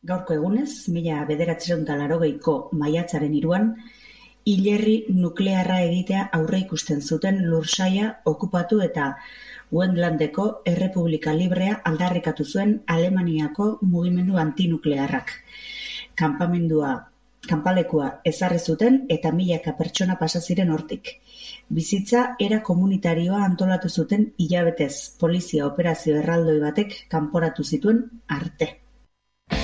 Gaurko egunez, 1980ko maiatzaren 3an, hilerri nuklearra egitea aurreikusten zuten lursaila okupatu eta Wendlandeko Errepublika Librea aldarrikatu zuen Alemaniako mugimendu antinuklearrak. Kanpalekua ezarri zuten eta milaka pertsona pasa ziren hortik. Bizitza era komunitarioa antolatu zuten hilabetez polizia operazio erraldoi batek kanporatu zituen arte.